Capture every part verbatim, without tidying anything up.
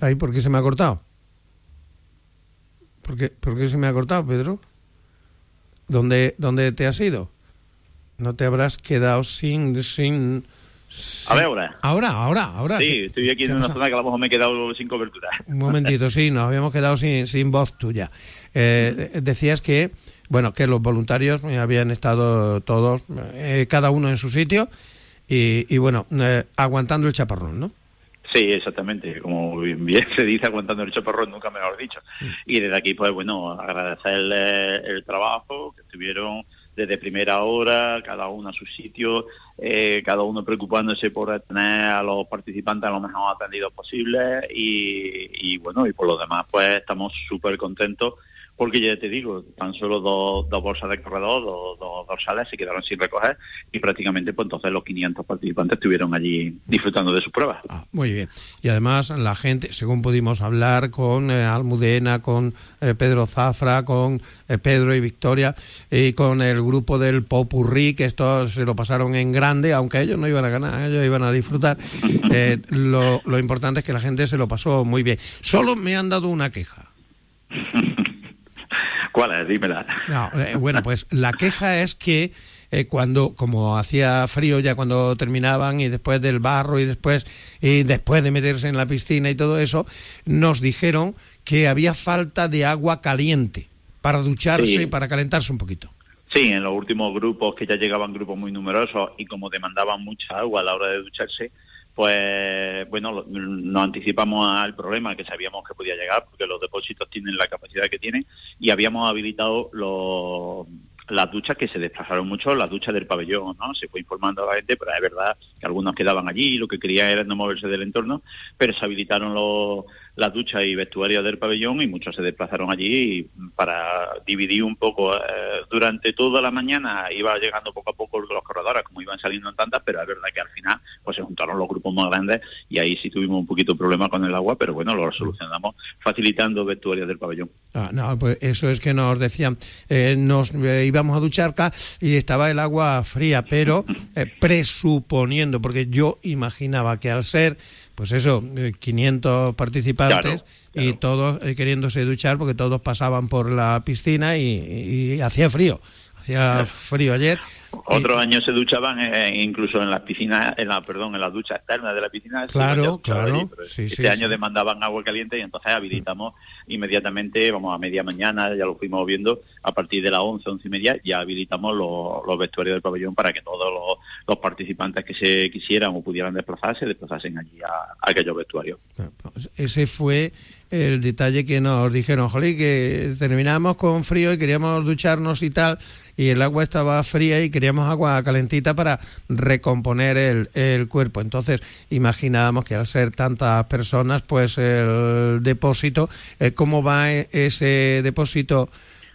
Ay, ¿por qué se me ha cortado? ¿Por qué, ¿Por qué se me ha cortado, Pedro? ¿Dónde, ¿Dónde te has ido? ¿No te habrás quedado sin... sin, sin... A ver, ahora. Ahora, ahora, ahora. Sí, estoy aquí en una zona que a lo mejor me he quedado sin cobertura. Un momentito, sí, nos habíamos quedado sin, sin voz tuya. Eh, mm. Decías que, bueno, que los voluntarios habían estado todos, eh, cada uno en su sitio, y, y bueno, eh, aguantando el chaparrón, ¿no? Sí, exactamente, como bien se dice, aguantando el chaparrón, nunca mejor dicho. Y desde aquí, pues bueno, agradecerles el trabajo, que estuvieron desde primera hora, cada uno a su sitio, eh, cada uno preocupándose por tener a los participantes lo mejor atendidos posible, y, y bueno, y por lo demás, pues estamos súper contentos, porque ya te digo, tan solo dos, dos bolsas de corredor, dos, dos dorsales se quedaron sin recoger, y prácticamente pues entonces los quinientos participantes estuvieron allí disfrutando de sus pruebas. Ah, muy bien. Y además la gente, según pudimos hablar con eh, Almudena, con eh, Pedro Zafra, con eh, Pedro y Victoria, y con el grupo del Popurrí, que estos se lo pasaron en grande, aunque ellos no iban a ganar, ellos iban a disfrutar, eh, lo, lo importante es que la gente se lo pasó muy bien. Solo me han dado una queja. ¿Cuál es? Dímela. No, eh, bueno, pues la queja es que eh, cuando, como hacía frío ya cuando terminaban, y después del barro, y después y después de meterse en la piscina y todo eso, nos dijeron que había falta de agua caliente para ducharse, sí, y para calentarse un poquito. Sí, en los últimos grupos, que ya llegaban grupos muy numerosos y como demandaban mucha agua a la hora de ducharse, pues bueno, nos anticipamos al problema que sabíamos que podía llegar, porque los depósitos tienen la capacidad que tienen, y habíamos habilitado los, las duchas, que se desplazaron mucho, las duchas del pabellón, ¿no? Se fue informando a la gente, pero es verdad que algunos quedaban allí, lo que querían era no moverse del entorno, pero se habilitaron los, las duchas y vestuarios del pabellón, y muchos se desplazaron allí para dividir un poco. Eh, durante toda la mañana iba llegando poco a poco los corredores, como iban saliendo en tantas, pero es verdad que al final pues se juntaron los grupos más grandes, y ahí sí tuvimos un poquito de problema con el agua, pero bueno, lo solucionamos facilitando vestuarios del pabellón. Ah, no, pues eso es que nos decían, eh, nos eh, íbamos a duchar acá y estaba el agua fría, pero eh, presuponiendo, porque yo imaginaba que al ser, pues eso, eh, quinientos participantes, claro, claro, y todos eh, queriéndose duchar, porque todos pasaban por la piscina y, y hacía frío, hacía claro. frío ayer. Otros años se duchaban eh, incluso en las piscinas, en la perdón, en las duchas externas de la piscina. Claro, claro. Allí, sí, este sí, año sí. demandaban agua caliente, y entonces habilitamos mm. inmediatamente, vamos a media mañana, ya lo fuimos viendo, a partir de las once, once y media, ya habilitamos los, los vestuarios del pabellón para que todos los, los participantes que se quisieran o pudieran desplazarse, desplazasen allí a, a aquellos vestuarios. Ese fue el detalle que nos dijeron, jolí, que terminamos con frío y queríamos ducharnos y tal, y el agua estaba fría y queríamos agua calentita para recomponer el, el cuerpo. Entonces imaginábamos que al ser tantas personas, pues el depósito, eh, ¿cómo va ese depósito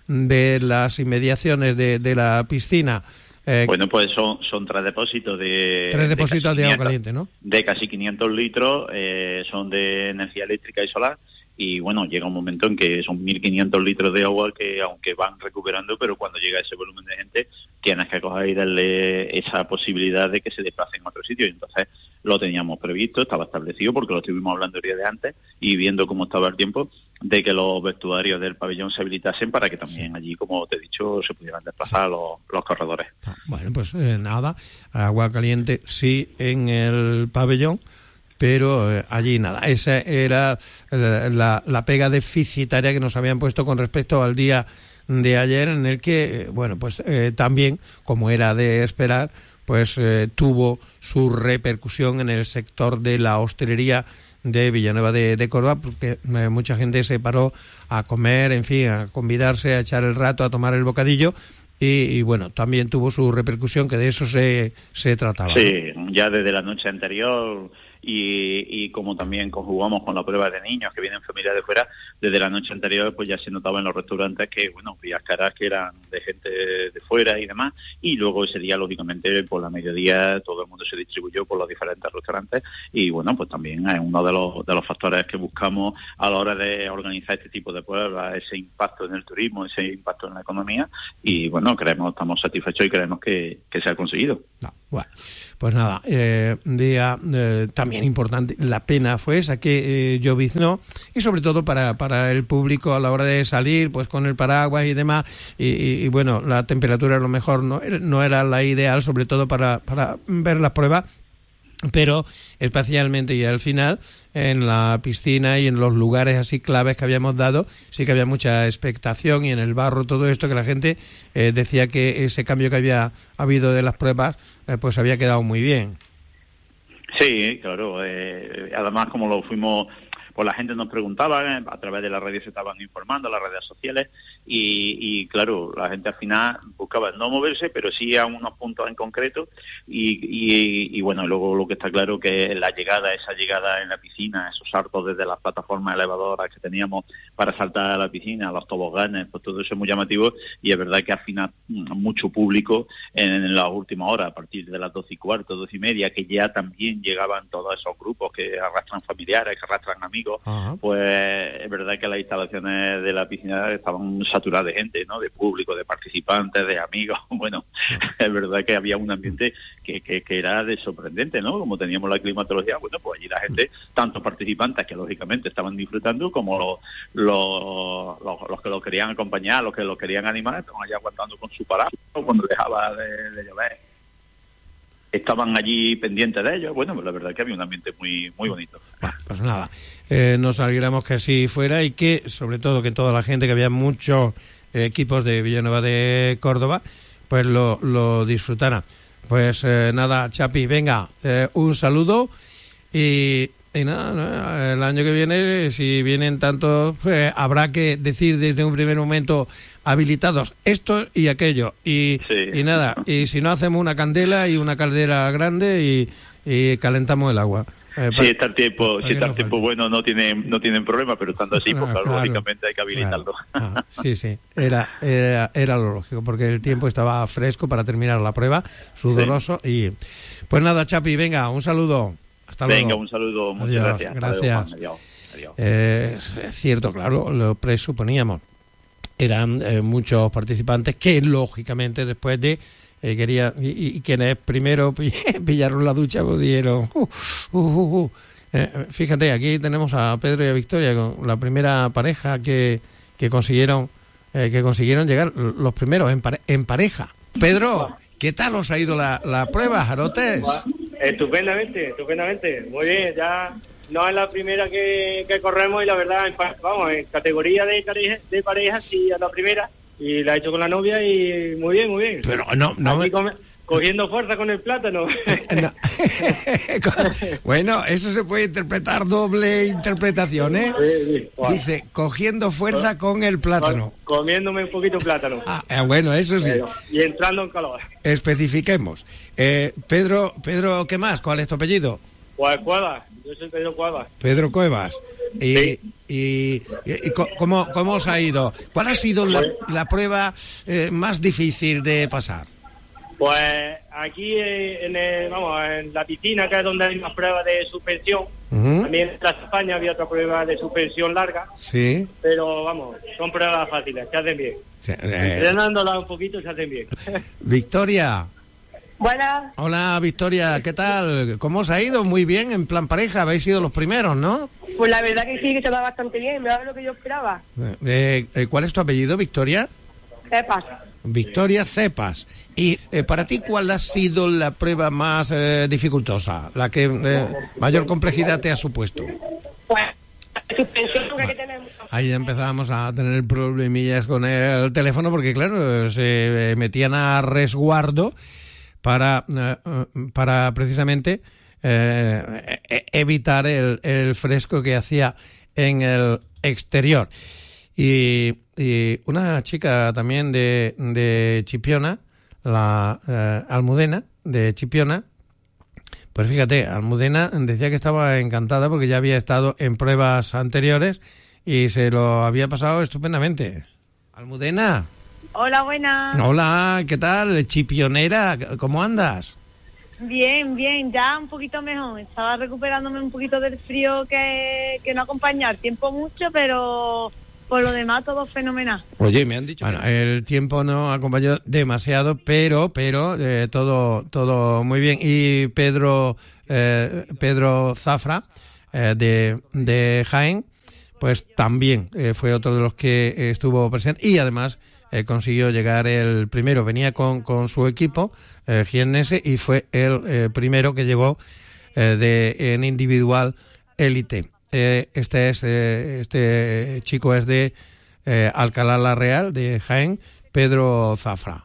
de las inmediaciones de, de la piscina? Eh, bueno, pues son son tres depósitos de... Tres depósitos de, de agua caliente, ¿no? De casi quinientos litros, eh, son de energía eléctrica y solar. Y bueno, llega un momento en que son mil quinientos litros de agua que, aunque van recuperando, pero cuando llega ese volumen de gente, tienes que coger y darle esa posibilidad de que se desplacen a otro sitio. Y entonces lo teníamos previsto, estaba establecido, porque lo estuvimos hablando el día de antes y viendo cómo estaba el tiempo, de que los vestuarios del pabellón se habilitasen para que también allí, como te he dicho, se pudieran desplazar los, los corredores. Bueno, pues eh, nada, agua caliente sí en el pabellón, pero eh, allí nada. Esa era eh, la, la pega deficitaria que nos habían puesto con respecto al día de ayer, en el que, eh, bueno, pues eh, también, como era de esperar, pues eh, tuvo su repercusión en el sector de la hostelería de Villanueva de, de Córdoba, porque eh, mucha gente se paró a comer, en fin, a convidarse, a echar el rato, a tomar el bocadillo. Y, y bueno, también tuvo su repercusión, que de eso se, se trataba. Sí, ¿no? Ya desde la noche anterior, y, y como también conjugamos con la prueba de niños que vienen familias de fuera, desde la noche anterior pues ya se notaba en los restaurantes que, bueno, veías caras que eran de gente de fuera y demás, y luego ese día, lógicamente, por la mediodía todo el mundo se distribuyó por los diferentes restaurantes, y bueno, pues también es uno de los, de los factores que buscamos a la hora de organizar este tipo de pruebas, ese impacto en el turismo, ese impacto en la economía, y bueno, creemos, estamos satisfechos y creemos que, que se ha conseguido. No. Bueno, pues nada, eh, día eh, también importante. La pena fue esa que eh, lloviznó, y sobre todo para, para el público a la hora de salir, pues con el paraguas y demás, y, y, y bueno, la temperatura a lo mejor no, no era la ideal, sobre todo para, para ver las pruebas, pero especialmente y al final en la piscina y en los lugares así claves que habíamos dado sí que había mucha expectación, y en el barro todo esto que la gente eh, decía que ese cambio que había habido de las pruebas eh, pues había quedado muy bien. Sí, claro, eh, además como lo fuimos, pues la gente nos preguntaba, eh, a través de las redes se estaban informando, las redes sociales, y, y claro, la gente al final buscaba no moverse, pero sí a unos puntos en concreto, y, y, y bueno, luego lo que está claro que la llegada, esa llegada en la piscina, esos saltos desde las plataformas elevadoras que teníamos para saltar a la piscina, los toboganes, pues todo eso es muy llamativo, y es verdad que al final mucho público en las últimas horas, a partir de las doce y cuarto, doce y media, que ya también llegaban todos esos grupos que arrastran familiares, que arrastran amigos. Ajá. Pues es verdad que las instalaciones de la piscina estaban saturadas de gente, ¿no? De público, de participantes, de amigos. Bueno, es verdad que había un ambiente que, que, que era de sorprendente, ¿no? Como teníamos la climatología, bueno, pues allí la gente, tantos participantes que lógicamente estaban disfrutando, como los, los, los, los que lo querían acompañar, los que lo querían animar, estaban allá aguantando con su paraguas cuando dejaba de, de llover. Estaban allí pendientes de ellos. Bueno, pues la verdad es que había un ambiente muy muy bonito. Bueno, pues nada, eh, nos alegramos que así fuera, y que sobre todo que toda la gente, que había muchos eh, equipos de Villanueva de Córdoba, pues lo, lo disfrutara. Pues eh, nada, Chapi, venga, eh, un saludo, y, y nada, ¿no? El año que viene, si vienen tantos, pues habrá que decir desde un primer momento habilitados esto y aquello, y, sí. y nada, y si no hacemos una candela y una caldera grande y, y calentamos el agua. Eh, si está el tiempo, si está el tiempo bueno, no tienen no tienen problema, pero estando así, pues claro, claro, lógicamente hay que habilitarlo. Claro. Ah, sí, sí, era, era era lo lógico, porque el tiempo estaba fresco para terminar la prueba, sudoroso, sí. Y pues nada, Chapi, venga, un saludo. Hasta luego. Venga, un saludo, muchas Adiós, gracias. Gracias. Adiós. Adiós. Eh, es cierto, claro, lo presuponíamos. Eran eh, muchos participantes que, lógicamente, después de eh, quería y, y quienes primero pillaron la ducha, pues dijeron uh, uh, uh, uh. Eh, fíjate, aquí tenemos a Pedro y a Victoria, con la primera pareja que, que consiguieron eh, que consiguieron llegar, los primeros en, pare, en pareja. Pedro, ¿qué tal os ha ido la, la prueba, Jarotes? Estupendamente, estupendamente, muy bien, ya no es la primera que, que corremos, y la verdad, vamos, en categoría de pareja, de pareja sí, es la primera, y la he hecho con la novia, y muy bien, muy bien. Pero no, no me... come, cogiendo fuerza con el plátano. No. Bueno, eso se puede interpretar, doble interpretación, ¿eh? Sí, sí. Wow. Dice, cogiendo fuerza con el plátano. Comiéndome un poquito de plátano. Ah, eh, bueno, eso sí. Pero, y entrando en calor. Especifiquemos. Eh, Pedro, Pedro, ¿qué más? ¿Cuál es tu apellido? Pues Cuevas, yo soy Pedro Cuevas. Pedro Cuevas. Y, sí. y, y, y ¿cómo, ¿cómo os ha ido? ¿Cuál ha sido la, la prueba eh, más difícil de pasar? Pues aquí eh, en, el, vamos, en la piscina, que es donde hay una prueba de suspensión. Uh-huh. También en Plaza España había otra prueba de suspensión larga. Sí. Pero vamos, son pruebas fáciles, se hacen bien. Sí, eh... Entrenándolas un poquito se hacen bien. Victoria. Buenas. Hola, Victoria, ¿qué tal? ¿Cómo os ha ido? Muy bien, en plan pareja, habéis sido los primeros, ¿no? Pues la verdad que sí, que se va bastante bien, me da lo que yo esperaba. Eh, eh, ¿Cuál es tu apellido, Victoria? Cepas. Victoria Cepas. Y eh, para ti, ¿cuál ha sido la prueba más eh, dificultosa? La que eh, mayor complejidad te ha supuesto. Pues, suspensión, porque hay que tener... Ahí ya empezábamos a tener problemillas con el teléfono, porque claro, se metían a resguardo para, eh, para precisamente eh, evitar el, el fresco que hacía en el exterior. Y, y una chica también de, de Chipiona, la eh, Almudena de Chipiona, pues fíjate, Almudena decía que estaba encantada porque ya había estado en pruebas anteriores y se lo había pasado estupendamente. Almudena. Hola, buenas. Hola, ¿qué tal? Chipionera, ¿cómo andas? Bien, bien, ya un poquito mejor. Estaba recuperándome un poquito del frío que, que no acompaña el tiempo mucho, pero por lo demás todo fenomenal. Oye, me han dicho... Bueno, el tiempo no acompañó demasiado, pero pero eh, todo todo muy bien. Y Pedro eh, Pedro Zafra, eh, de, de Jaén, pues también eh, fue otro de los que eh, estuvo presente y además eh, consiguió llegar el primero. Venía con, con su equipo, eh, jiennense, y fue el eh, primero que llegó eh, de en individual élite. Eh, este es eh, este chico es de eh, Alcalá la Real, de Jaén, Pedro Zafra.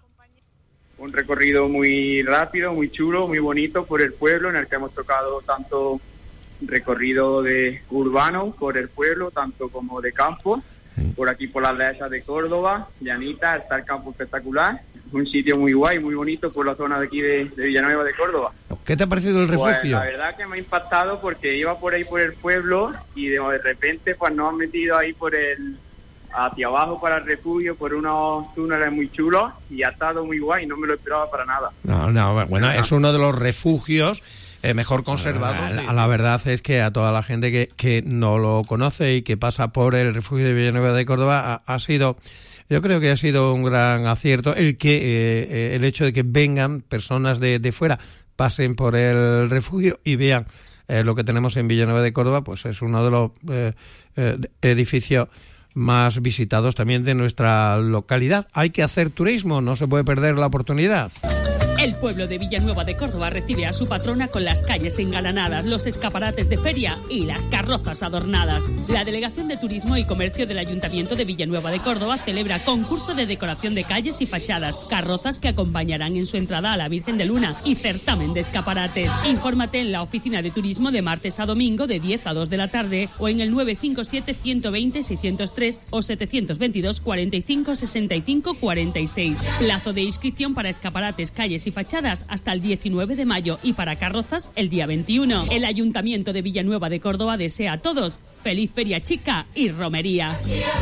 Un recorrido muy rápido, muy chulo, muy bonito por el pueblo, en el que hemos tocado tanto recorrido de urbano por el pueblo, tanto como de campo, sí. Por aquí por las dehesas de Córdoba, llanita, está el campo espectacular, un sitio muy guay, muy bonito por la zona de aquí de, de Villanueva de Córdoba. ¿Qué te ha parecido el refugio? Pues la verdad que me ha impactado porque iba por ahí por el pueblo y de, de repente pues nos han metido ahí por el hacia abajo para el refugio por unos túneles muy chulos y ha estado muy guay, no me lo esperaba para nada. No, no, bueno, es uno de los refugios Eh, mejor conservados. La, la verdad es que a toda la gente que, que no lo conoce y que pasa por el refugio de Villanueva de Córdoba ha, ha sido, yo creo que ha sido un gran acierto el que eh, el hecho de que vengan personas de, de fuera, pasen por el refugio y vean eh, lo que tenemos en Villanueva de Córdoba, pues es uno de los eh, eh, edificios más visitados también de nuestra localidad. Hay que hacer turismo, no se puede perder la oportunidad. El pueblo de Villanueva de Córdoba recibe a su patrona con las calles engalanadas, los escaparates de feria y las carrozas adornadas. La Delegación de Turismo y Comercio del Ayuntamiento de Villanueva de Córdoba celebra concurso de decoración de calles y fachadas, carrozas que acompañarán en su entrada a la Virgen de Luna y certamen de escaparates. Infórmate en la oficina de turismo de martes a domingo de diez a dos de la tarde o en el nueve cinco siete, uno veinte, seiscientos tres o setecientos veintidós, cuarenta y cinco, sesenta y cinco, cuarenta y seis. Plazo de inscripción para escaparates, calles y fachadas hasta el diecinueve de mayo y para carrozas el día veintiuno. El Ayuntamiento de Villanueva de Córdoba desea a todos feliz feria chica y romería.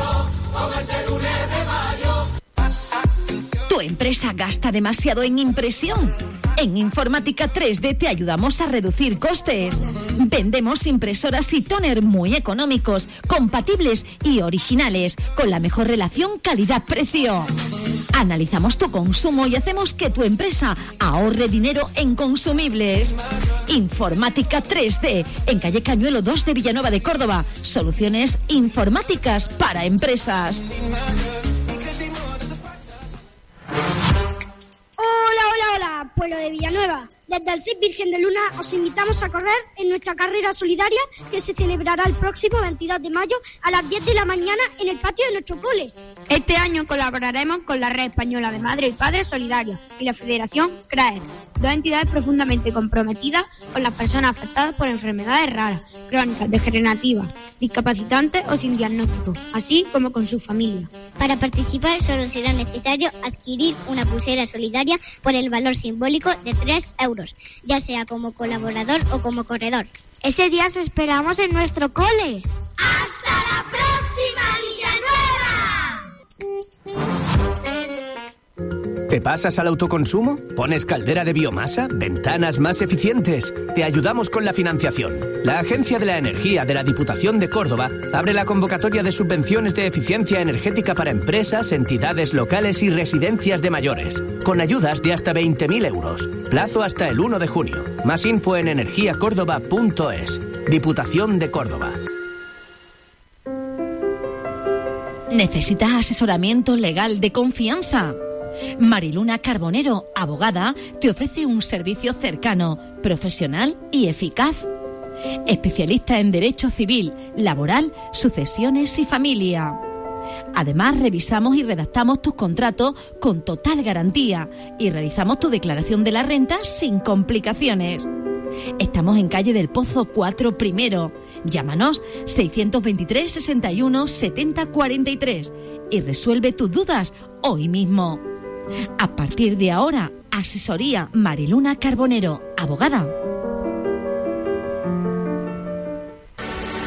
¿Tu empresa gasta demasiado en impresión? En Informática tres D te ayudamos a reducir costes. Vendemos impresoras y tóner muy económicos, compatibles y originales, con la mejor relación calidad-precio. Analizamos tu consumo y hacemos que tu empresa ahorre dinero en consumibles. Informática tres D, en calle Cañuelo dos de Villanueva de Córdoba. Soluciones informáticas para empresas. Hola, hola, hola, pueblo de Villanueva. Desde el C I P Virgen de Luna os invitamos a correr en nuestra carrera solidaria que se celebrará el próximo veintidós de mayo a las diez de la mañana en el patio de nuestro cole. Este año colaboraremos con la Red Española de Madres y Padres Solidarios y la Federación CRAER, dos entidades profundamente comprometidas con las personas afectadas por enfermedades raras, crónicas, degenerativas, discapacitantes o sin diagnóstico, así como con su familia. Para participar solo será necesario adquirir una pulsera solidaria por el valor simbólico de tres euros, ya sea como colaborador o como corredor. Ese día os esperamos en nuestro cole. ¡Hasta la próxima, Villanueva! ¿Te pasas al autoconsumo? ¿Pones caldera de biomasa? ¿Ventanas más eficientes? Te ayudamos con la financiación. La Agencia de la Energía de la Diputación de Córdoba abre la convocatoria de subvenciones de eficiencia energética para empresas, entidades locales y residencias de mayores, con ayudas de hasta veinte mil euros. Plazo hasta el uno de junio. Más info en energía córdoba punto es. Diputación de Córdoba. ¿Necesitas asesoramiento legal de confianza? Mariluna Carbonero, abogada, te ofrece un servicio cercano, profesional y eficaz. Especialista en Derecho Civil, Laboral, Sucesiones y Familia. Además, revisamos y redactamos tus contratos con total garantía y realizamos tu declaración de la renta sin complicaciones. Estamos en calle del Pozo cuatro Primero. Llámanos seiscientos veintitrés, sesenta y uno, setenta, cuarenta y tres y resuelve tus dudas hoy mismo. A partir de ahora, asesoría Mariluna Carbonero, abogada.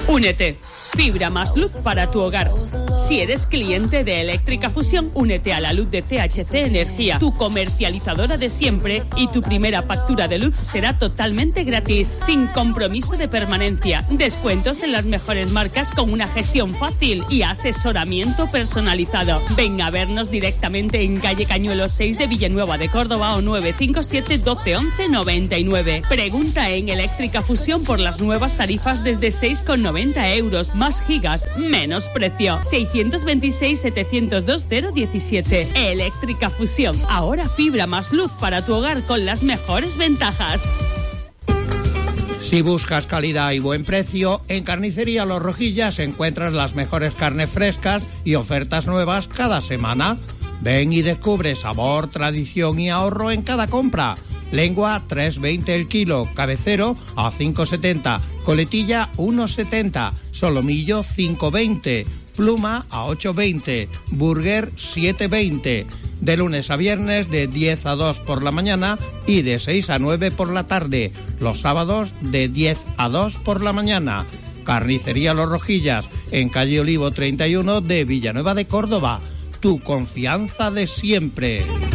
Únete. Fibra más luz para tu hogar. Si eres cliente de Eléctrica Fusión, únete a la luz de C H C Energía, tu comercializadora de siempre, y tu primera factura de luz será totalmente gratis, sin compromiso de permanencia. Descuentos en las mejores marcas con una gestión fácil y asesoramiento personalizado. Ven a vernos directamente en calle Cañuelos seis de Villanueva de Córdoba o nueve cinco siete, doce, once, noventa y nueve. Pregunta en Eléctrica Fusión por las nuevas tarifas desde seis con noventa euros. Más gigas, menos precio. seiscientos veintiséis, setecientos dos, cero diecisiete. Eléctrica Fusión. Ahora fibra más luz para tu hogar con las mejores ventajas. Si buscas calidad y buen precio, en Carnicería Los Rojillas encuentras las mejores carnes frescas y ofertas nuevas cada semana. Ven y descubre sabor, tradición y ahorro en cada compra. Lengua tres veinte el kilo, cabecero a cinco setenta, coletilla uno setenta, solomillo cinco veinte, pluma a ocho veinte, burger siete veinte. De lunes a viernes de diez a dos por la mañana y de seis a nueve por la tarde. Los sábados de diez a dos por la mañana. Carnicería Los Rojillas, en calle Olivo treinta y uno de Villanueva de Córdoba. Tu confianza de siempre.